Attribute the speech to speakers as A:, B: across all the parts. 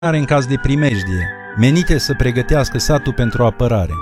A: în caz de primejdie, menite să pregătească satul pentru apărare.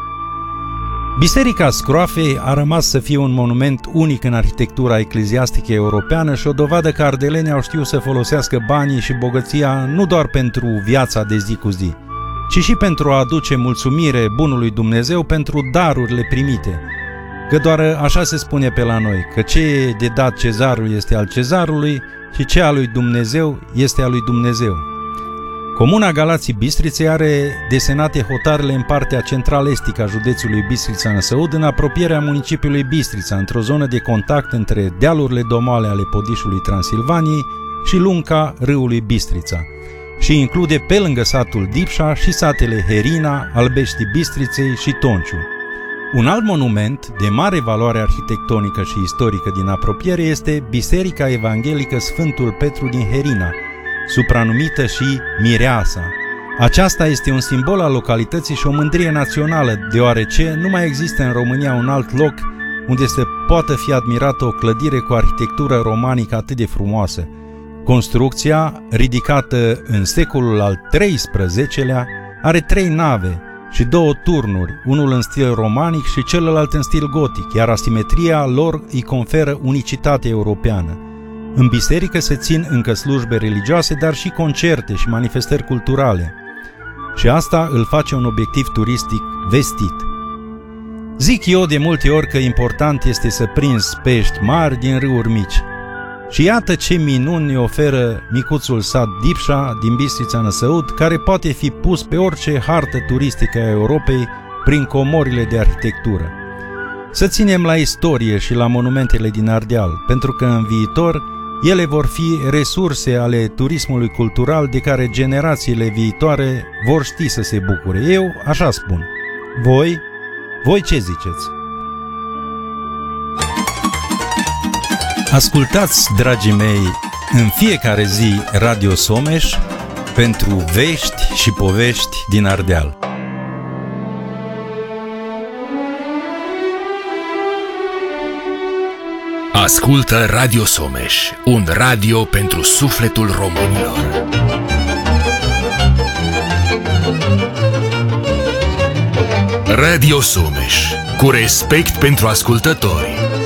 A: Biserica Scroafei a rămas să fie un monument unic în arhitectura ecleziastică europeană și o dovadă că ardelenii au știut să folosească banii și bogăția nu doar pentru viața de zi cu zi, ci și pentru a aduce mulțumire bunului Dumnezeu pentru darurile primite. Că doar așa se spune pe la noi, că ce e de dat cezarului este al cezarului și ce al lui Dumnezeu este al lui Dumnezeu. Comuna Galații Bistriței are desenate hotarele în partea central-estică a județului Bistrița-Năsăud, în apropierea municipiului Bistrița, într-o zonă de contact între dealurile domale ale Podișului Transilvaniei și lunca râului Bistrița, și include pe lângă satul Dipșa și satele Herina, Albeștii Bistriței și Tonciu. Un alt monument de mare valoare arhitectonică și istorică din apropiere este Biserica Evanghelică Sfântul Petru din Herina, supranumită și Mireasa. Aceasta este un simbol al localității și o mândrie națională, deoarece nu mai există în România un alt loc unde să poată fi admirată o clădire cu arhitectură romanică atât de frumoasă. Construcția, ridicată în secolul al XIII-lea, are 3 nave și 2 turnuri, unul în stil romanic și celălalt în stil gotic, iar asimetria lor îi conferă unicitate europeană. În biserică se țin încă slujbe religioase, dar și concerte și manifestări culturale. Și asta îl face un obiectiv turistic vestit. Zic eu de multe ori că important este să prinzi pești mari din râuri mici. Și iată ce minuni ne oferă micuțul sat Dipșa din Bistrița-Năsăud, care poate fi pus pe orice hartă turistică a Europei prin comorile de arhitectură. Să ținem la istorie și la monumentele din Ardeal, pentru că în viitor ele vor fi resurse ale turismului cultural de care generațiile viitoare vor ști să se bucure. Eu așa spun. Voi ce ziceți? Ascultați, dragii mei, în fiecare zi Radio Someș pentru vești și povești din Ardeal.
B: Ascultă Radio Someș, un radio pentru sufletul românilor. Radio Someș, cu respect pentru ascultători.